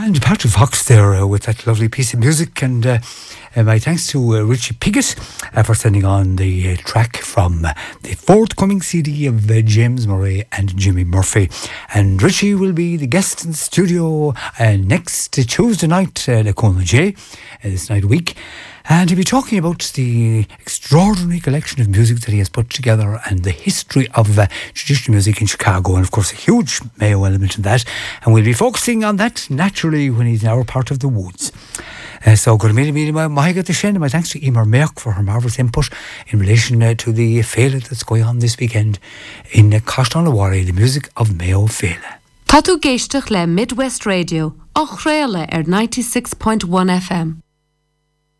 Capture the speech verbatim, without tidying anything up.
And Patrick Fox there uh, with that lovely piece of music. And uh, uh, my thanks to uh, Richie Piggott uh, for sending on the uh, track from uh, the forthcoming C D of uh, James Murray and Jimmy Murphy. And Richie will be the guest in the studio uh, next uh, Tuesday night, uh, the Conal J, uh, this night week. And he'll be talking about the extraordinary collection of music that he has put together and the history of uh, traditional music in Chicago. And of course, a huge Mayo element in that. And we'll be focusing on that naturally when he's now part of the Woods. Uh, so, good meeting, meeting, my good to my thanks to Emer Merck for her marvellous input in relation uh, to the Féile that's going on this weekend in uh, Costanawari, the music of Mayo Féile. Tá tú géisteach le Midwest Radio, ach réile ar ninety-six point one F M.